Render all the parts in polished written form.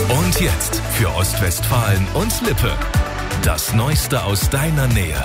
Und jetzt für Ostwestfalen und Lippe. Das Neueste aus deiner Nähe.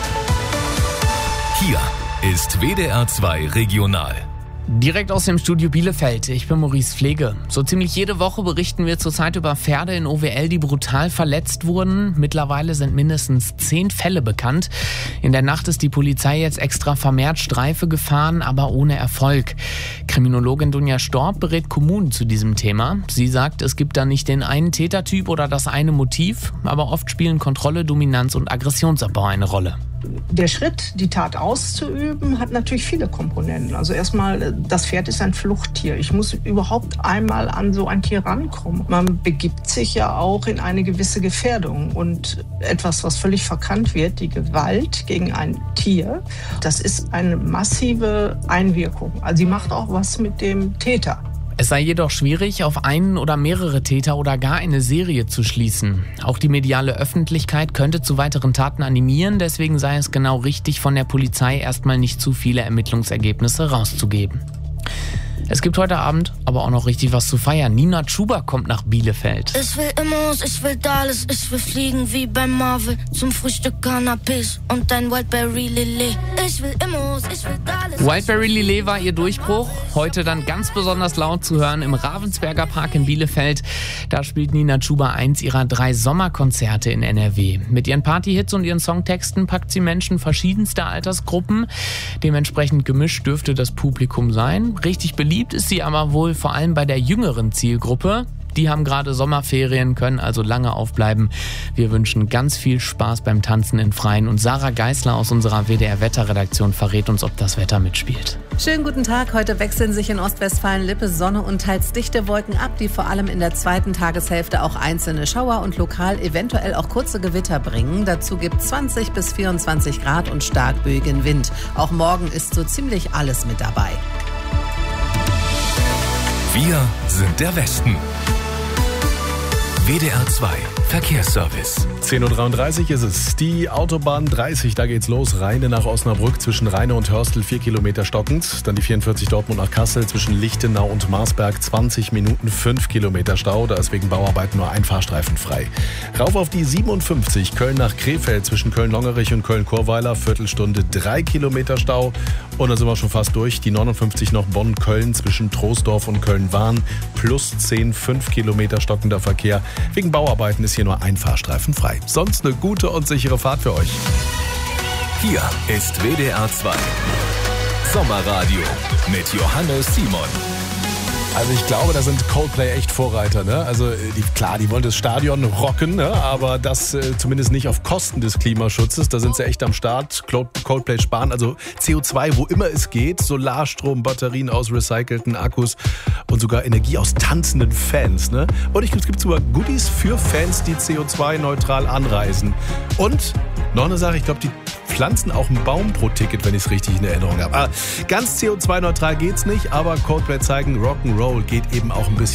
Hier ist WDR 2 Regional. Direkt aus dem Studio Bielefeld. Ich bin Maurice Pflege. So ziemlich jede Woche berichten wir zurzeit über Pferde in OWL, die brutal verletzt wurden. Mittlerweile sind mindestens 10 Fälle bekannt. In der Nacht ist die Polizei jetzt extra vermehrt Streife gefahren, aber ohne Erfolg. Kriminologin Dunja Storb berät Kommunen zu diesem Thema. Sie sagt, es gibt da nicht den einen Tätertyp oder das eine Motiv, aber oft spielen Kontrolle, Dominanz und Aggressionsabbau eine Rolle. Der Schritt, die Tat auszuüben, hat natürlich viele Komponenten. Also erstmal, das Pferd ist ein Fluchttier. Ich muss überhaupt einmal an so ein Tier rankommen. Man begibt sich ja auch in eine gewisse Gefährdung. Und etwas, was völlig verkannt wird, die Gewalt gegen ein Tier, das ist eine massive Einwirkung. Also sie macht auch was mit dem Täter. Es sei jedoch schwierig, auf einen oder mehrere Täter oder gar eine Serie zu schließen. Auch die mediale Öffentlichkeit könnte zu weiteren Taten animieren, deswegen sei es genau richtig, von der Polizei erstmal nicht zu viele Ermittlungsergebnisse rauszugeben. Es gibt heute Abend aber auch noch richtig was zu feiern. Nina Chuba kommt nach Bielefeld. Ich will Immos, ich will Dallas, ich will fliegen wie beim Marvel. Zum Frühstück Canapés und ein Wildberry Lillet. Ich will Immos, ich will Dallas. Wildberry Lillet war ihr Durchbruch. Heute dann ganz besonders laut zu hören im Ravensberger Park in Bielefeld. Da spielt Nina Chuba eins ihrer 3 Sommerkonzerte in NRW. Mit ihren Partyhits und ihren Songtexten packt sie Menschen verschiedenster Altersgruppen. Dementsprechend gemischt dürfte das Publikum sein. Richtig beliebt ist sie aber wohl vor allem bei der jüngeren Zielgruppe. Die haben gerade Sommerferien, können also lange aufbleiben. Wir wünschen ganz viel Spaß beim Tanzen im Freien. Und Sarah Geisler aus unserer WDR-Wetterredaktion verrät uns, ob das Wetter mitspielt. Schönen guten Tag. Heute wechseln sich in Ostwestfalen-Lippe Sonne und teils dichte Wolken ab, die vor allem in der zweiten Tageshälfte auch einzelne Schauer und lokal eventuell auch kurze Gewitter bringen. Dazu gibt es 20 bis 24 Grad und stark böigen Wind. Auch morgen ist so ziemlich alles mit dabei. Wir sind der Westen. WDR 2 Verkehrsservice. 10.33 Uhr ist es. Die Autobahn 30, da geht's los. Rheine nach Osnabrück zwischen Rheine und Hörstel 4 Kilometer stockend. Dann die 44 Dortmund nach Kassel zwischen Lichtenau und Marsberg 20 Minuten 5 Kilometer Stau. Da ist wegen Bauarbeiten nur ein Fahrstreifen frei. Rauf auf die 57 Köln nach Krefeld zwischen Köln-Longerich und Köln-Chorweiler. Viertelstunde 3 Kilometer Stau. Und dann sind wir schon fast durch. Die 59 noch Bonn-Köln zwischen Troisdorf und Köln-Wahn. Plus 10, 5 Kilometer stockender Verkehr. Wegen Bauarbeiten ist hier nur ein Fahrstreifen frei. Sonst eine gute und sichere Fahrt für euch. Hier ist WDR 2 Sommerradio mit Johannes Simon. Also ich glaube, da sind Coldplay echt Vorreiter. Ne? Also die wollen das Stadion rocken, ne? Aber das zumindest nicht auf Kosten des Klimaschutzes. Da sind sie echt am Start. Coldplay sparen also CO2, wo immer es geht. Solarstrom, Batterien aus recycelten Akkus und sogar Energie aus tanzenden Fans. Ne? Und es gibt sogar Goodies für Fans, die CO2-neutral anreisen. Und noch eine Sache, ich glaube, die pflanzen auch einen Baum pro Ticket, wenn ich es richtig in Erinnerung habe. Ganz CO2-neutral geht's nicht, aber Coldplay zeigen, Rock'n'Roll geht eben auch ein bisschen.